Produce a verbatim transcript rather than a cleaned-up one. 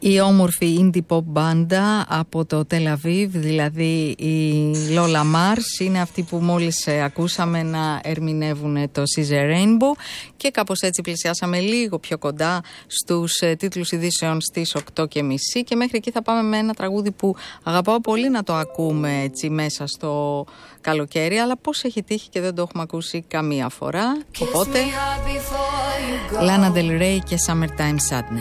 Η όμορφη indie pop μπάντα από το Τελαβίβ, δηλαδή η Lola Mars, είναι αυτή που μόλις ακούσαμε να ερμηνεύουν το Caesar Rainbow, και κάπως έτσι πλησιάσαμε λίγο πιο κοντά στους τίτλους ειδήσεων στις οκτώ και μισή, και μέχρι εκεί θα πάμε με ένα τραγούδι που αγαπάω πολύ να το ακούμε έτσι μέσα στο καλοκαίρι, αλλά πώς έχει τύχει και δεν το έχουμε ακούσει καμία φορά. Οπότε Lana Del Rey και Summertime Sadness.